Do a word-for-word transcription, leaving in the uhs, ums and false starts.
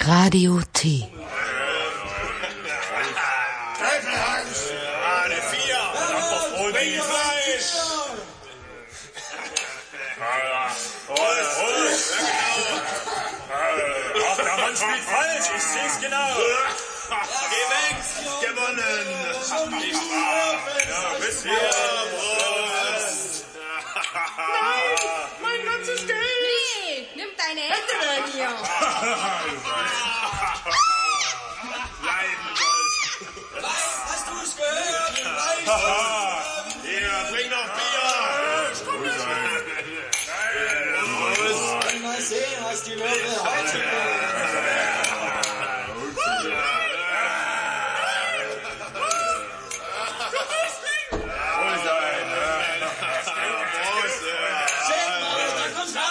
Radio T. Eine vier. Und ein Fleisch. Ach, der Mann spielt falsch. Ich seh's genau. Geh weg. Gewonnen. Nicht wahr? Ja, bis hier. Nein, mein ganzes Geld. Nee, nimm deine Hände da hier.